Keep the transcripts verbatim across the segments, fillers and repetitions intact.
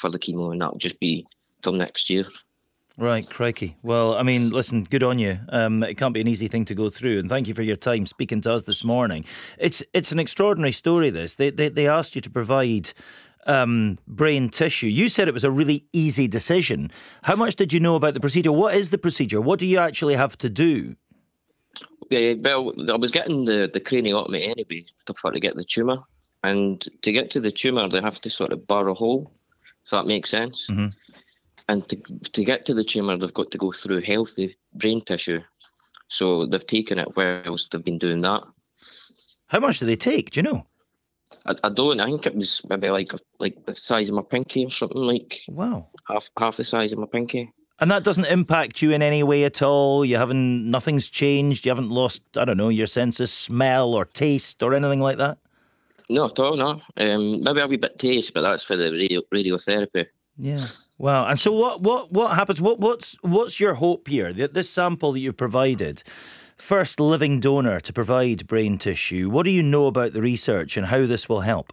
for the chemo, and that'll just be till next year. Right, crikey. Well, I mean, listen, good on you. Um, it can't be an easy thing to go through, and thank you for your time speaking to us this morning. It's it's an extraordinary story, this. They they, they asked you to provide um, brain tissue. You said it was a really easy decision. How much did you know about the procedure? What is the procedure? What do you actually have to do? Yeah, well, I was getting the, the craniotomy anyway to, for to get the tumour. And to get to the tumour, they have to sort of burr a hole, if that makes sense. Mm-hmm. And to to get to the tumour, they've got to go through healthy brain tissue. So they've taken it whilst they've been doing that. How much do they take? Do you know? I, I don't. I think it was maybe like like the size of my pinky or something, like Wow. half half the size of my pinky. And that doesn't impact you in any way at all? You haven't, nothing's changed? You haven't lost, I don't know, your sense of smell or taste or anything like that? No, at all, no. Um, maybe a wee bit taste, but that's for the radio, radiotherapy. Yeah. Wow. And so what what what happens? What what's what's your hope here? This sample that you've provided, first living donor to provide brain tissue. What do you know about the research and how this will help?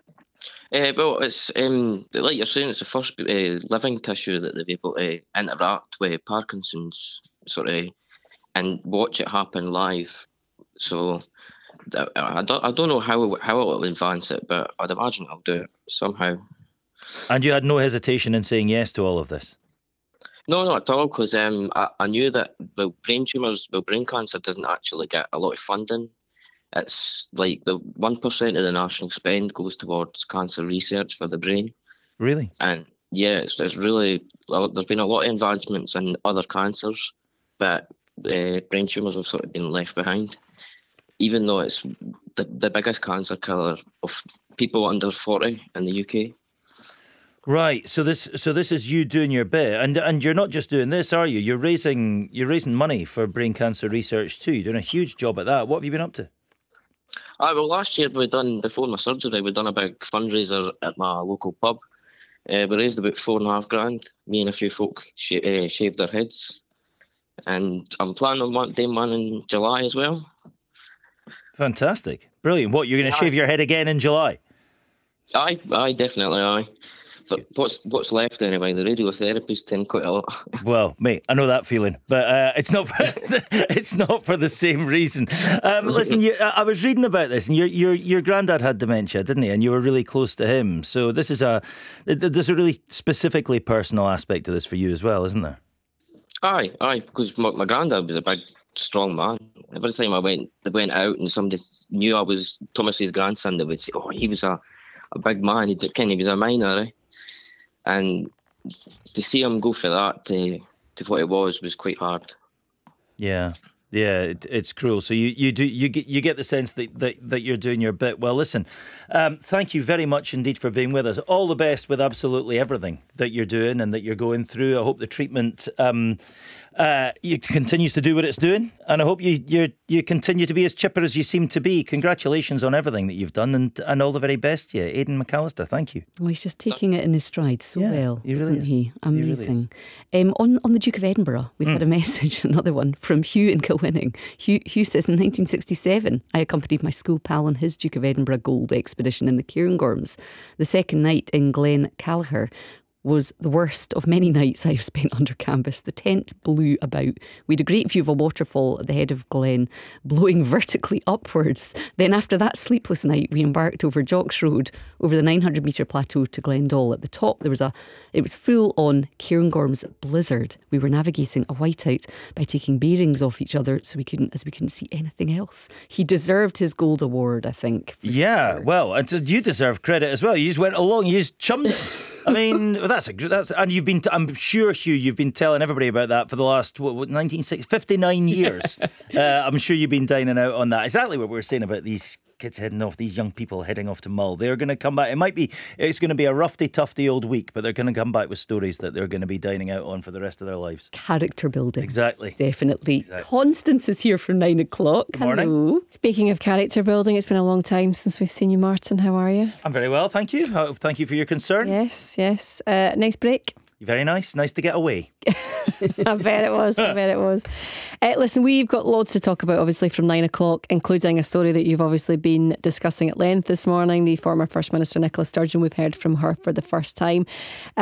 Uh, well, it's um, like you're saying, it's the first uh, living tissue that they've able to interact with Parkinson's, sort of, and watch it happen live. So I don't I don't know how how it will advance it, but I'd imagine it'll do it somehow. And you had no hesitation in saying yes to all of this? No, not at all, because um, I, I knew that well, brain tumours, well, brain cancer doesn't actually get a lot of funding. It's like the one percent of the national spend goes towards cancer research for the brain. Really? And yeah, it's, it's really, well, there's been a lot of advancements in other cancers, but uh, brain tumours have sort of been left behind, even though it's the, the biggest cancer killer of people under forty in the U K. Right. So this so this is you doing your bit, and and you're not just doing this, are you? You're raising you're raising money for brain cancer research too. You're doing a huge job at that. What have you been up to? Ah, well, last year we done before my surgery, we done a big fundraiser at my local pub. Uh, we raised about four and a half grand. Me and a few folk sh- uh, shaved their heads, and I'm planning on one doing one in July as well. Fantastic, brilliant. What, you're going to Yeah. shave your head again in July? Aye, aye, definitely, aye. But what's what's left anyway? The radiotherapy's taken quite a lot. Well, mate, I know that feeling, but uh, it's not. For, it's not for the same reason. Um, listen, you, I was reading about this, and your your your granddad had dementia, didn't he? And you were really close to him. So this is a there's a really specifically personal aspect to this for you as well, isn't there? Aye, aye, because my, my granddad was a big, strong man. Every time I went, they went out and somebody knew I was Thomas's grandson, they would say, "Oh, he was a, a big man. He did, he was a miner." Eh? And to see him go for that to to what it was was quite hard. Yeah, yeah, it, it's cruel. So you, you do you get you get the sense that, that, that you're doing your bit. Well, listen, um, thank you very much indeed for being with us. All the best with absolutely everything that you're doing and that you're going through. I hope the treatment um, uh, you continues to do what it's doing, and I hope you you you continue to be as chipper as you seem to be. Congratulations on everything that you've done, and and all the very best to you, Aidan McAllister. Thank you. Well, he's just taking it in his stride so Yeah, well, he really isn't is. he? He really Amazing. um, on on the Duke of Edinburgh, we've Mm. had a message, another one from Hugh in Kilwinning. Hugh, Hugh says, in nineteen sixty-seven, I accompanied my school pal on his Duke of Edinburgh gold expedition in the Cairngorms. The second night in Glen Callagher was the worst of many nights I have spent under canvas. The tent blew about. We had a great view of a waterfall at the head of Glen, blowing vertically upwards. Then after that sleepless night, we embarked over Jocks Road, over the nine hundred metre plateau to Glendall. At the top, there was a, it was full on Cairngorms blizzard. We were navigating a whiteout by taking bearings off each other so we couldn't, as we couldn't see anything else. He deserved his gold award, I think. Yeah, well, and you deserve credit as well. You just went along, you just chummed it. I mean, that's a that's and you've been. T- I'm sure, Hugh, you've been telling everybody about that for the last what, what nineteen sixty, fifty-nine years. uh, I'm sure you've been dining out on that. Exactly what we were saying about these kids heading off, these young people heading off to Mull. They're going to come back. It might be, it's going to be a roughy, tufty old week, but they're going to come back with stories that they're going to be dining out on for the rest of their lives. Character building. Exactly. Definitely. Exactly. Constance is here from nine o'clock. Good morning. Hello. Speaking of character building, it's been a long time since we've seen you, Martin. How are you? I'm very well, thank you. Uh, Thank you for your concern. Yes, yes. Uh, nice break. Very nice. Nice to get away. I bet it was. I bet it was. Uh, listen, we've got loads to talk about, obviously, from nine o'clock, including a story that you've obviously been discussing at length this morning. The former First Minister Nicola Sturgeon, we've heard from her for the first time.